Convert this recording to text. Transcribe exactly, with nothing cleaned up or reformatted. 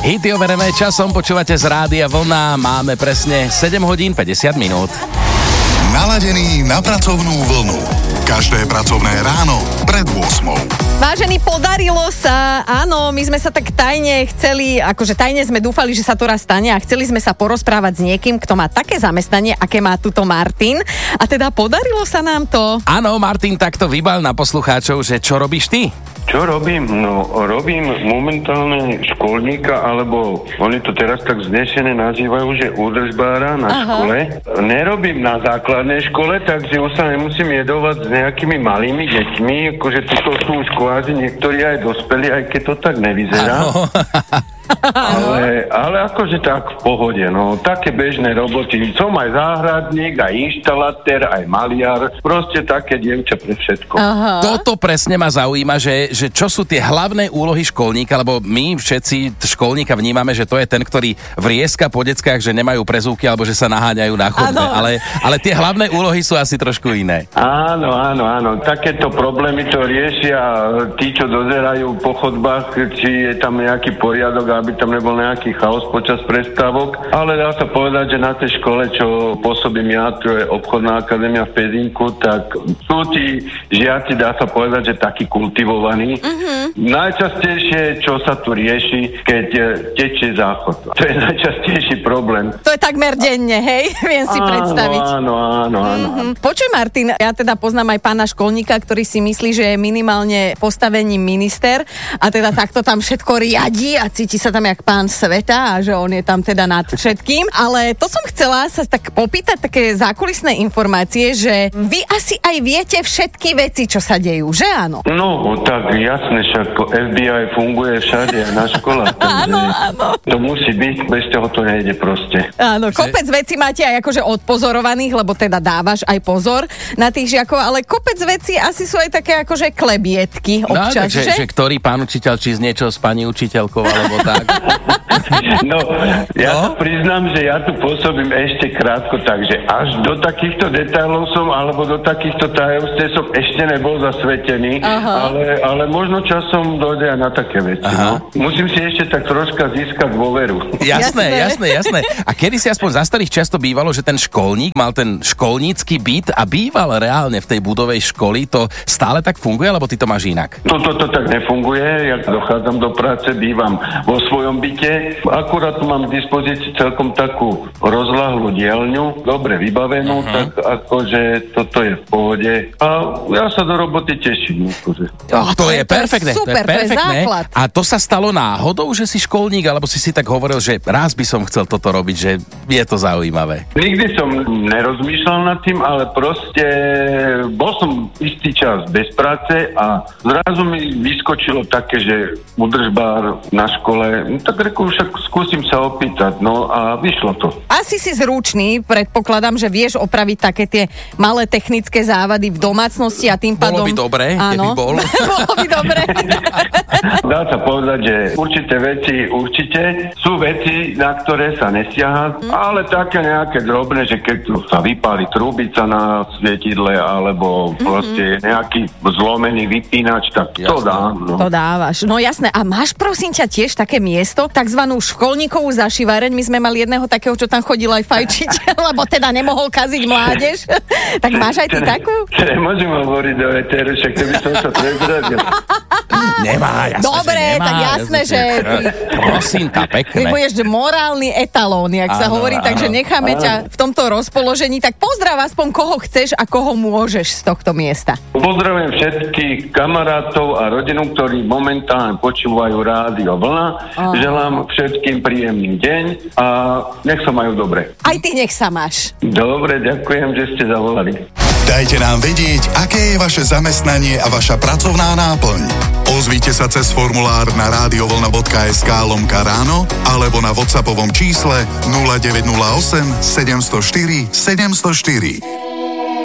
Hity overené časom, počúvate z Rádia Vlna, máme presne sedem hodín päťdesiat minút. Naladený na pracovnú vlnu. Každé pracovné ráno pred ôsmou. Vážení, podarilo sa. Áno, my sme sa tak tajne chceli, akože tajne sme dúfali, že sa to raz stane a chceli sme sa porozprávať s niekým, kto má také zamestnanie, aké má tuto Martin. A teda podarilo sa nám to. Áno, Martin, takto vybal na poslucháčov, že čo robíš ty? Čo robím? No, robím momentálne školníka, alebo oni to teraz tak vznešené nazývajú, že údržbára na Aha. škole. Nerobím na základnej škole, takže už sa nemusím jedovať s nejakými malými deťmi, akože títo sú už kvázi niektorí aj dospelí, aj keď to tak nevyzerá. Ale, ale akože tak v pohode, no, také bežné roboty. Som aj záhradník, aj inštalatér, aj maliar, proste také dievča pre všetko. Aha. Toto presne ma zaujíma, že, že čo sú tie hlavné úlohy školníka, lebo my všetci školníka vnímame, že to je ten, ktorý vrieska po deckách, že nemajú prezúvky alebo že sa naháňajú na chodbe, ale, ale tie hlavné úlohy sú asi trošku iné. Áno, áno, áno, takéto problémy to riešia tí, čo dozerajú po chodbách, či je tam nejaký poriadok, aby tam nebol nejaký chaos počas prestávok, ale dá sa povedať, že na tej škole, čo pôsobím ja, to je obchodná akadémia v Pezinku, tak sú tí žiaci, dá sa povedať, že takí kultivovaní. Uh-huh. Najčastejšie, čo sa tu rieši, keď tečie záchod. To je najčastejší problém. To je takmer denne, hej? Viem si áno, predstaviť. Áno, áno, áno. Uh-huh. Počuj, Martin, ja teda poznám aj pána školníka, ktorý si myslí, že je minimálne postavením minister a teda takto tam všetko riadi a cíti sa tam jak pán sveta a že on je tam teda nad všetkým. Ale to som chcela sa tak popýtať také zákulisné informácie, že vy asi aj viete všetky veci, čo sa dejú, že áno? No, tak jasne, však ef bí aj funguje všade na školách. Áno, áno. To musí byť, bez toho to nejde proste. Áno, kopec vecí máte aj akože odpozorovaných, lebo teda dávaš aj pozor na tých žiakov, ale kopec vecí asi sú aj také akože klebietky občas, no, takže, že? že ktorý pán učiteľ, či z niečo s pani učiteľkou, alebo tak. No, ja no? sa priznám, že ja tu pôsobím ešte krátko, takže až do takýchto detailov som, alebo do takýchto tajomstiev som ešte nebol zasvetený, ale, ale možno časom dojde aj na také veci. No. Musím si ešte tak troška získať dôveru. Jasné, jasné, jasné. A kedy si aspoň za starých často bývalo, že ten školník mal ten školnícky byt a býval reálne v tej budovej školy, to stále tak funguje, alebo ty to máš inak? Toto to, to tak nefunguje, ja dochádzam do práce, bývam vo svojom byte. Akurát mám k dispozícii celkom takú rozľahlú dielňu, dobre vybavenú, uh-huh. tak akože toto je v pohode. A ja sa do roboty teším. Akože. Oh, to, to je perfektné. Super, to je perfektné. To je a to sa stalo náhodou, že si školník, alebo si si tak hovoril, že raz by som chcel toto robiť, že je to zaujímavé? Nikdy som nerozmýšľal nad tým, ale proste bol som istý čas bez práce a zrazu mi vyskočilo také, že údržbár na škole, no tak reku, však skúsim sa opýtať, no a vyšlo to. Asi si zručný, predpokladám, že vieš opraviť také tie malé technické závady v domácnosti a tým pádom... Bolo by dobre, áno. keby bol. Bolo by dobre. Dá sa povedať, že určité veci určite sú veci, na ktoré sa nesiaha, mm. ale také nejaké drobné, že keď sa vypáli trúbica na svietidle alebo mm-hmm. proste nejaký zlomený vypínač, tak jasné. To dám. No. To dávaš. No jasné. A máš prosím ťa tiež také miesto, takzvanú školníkovú zašívareň. My sme mali jedného takého, čo tam chodil aj fajčiť, lebo teda nemohol kaziť mládež. Tak máš aj ty takú? Nemôžem hovoriť o etéru, však to by som sa prezradil. Nemá, jasné, dobre, že nemá, tak jasné, jasné, že ty, prosím, tá pekné. Ty budeš morálny etalón, jak áno, sa hovorí, áno, takže necháme áno. ťa v tomto rozpoložení. Tak pozdrav aspoň koho chceš a koho môžeš z tohto miesta. Pozdravujem všetkých kamarátov a rodinu, ktorí momentálne počúvajú Rádio Vlna. Aha. Želám všetkým príjemný deň a nech sa majú dobre. Aj ty nech sa máš. Dobre, ďakujem, že ste zavolali. Dajte nám vedieť, aké je vaše zamestnanie a vaša pracovná náplň. Ozvite sa cez formulár na radiovlna.sk lomka ráno alebo na WhatsAppovom čísle nula deväť nula osem sedem nula štyri sedem nula štyri.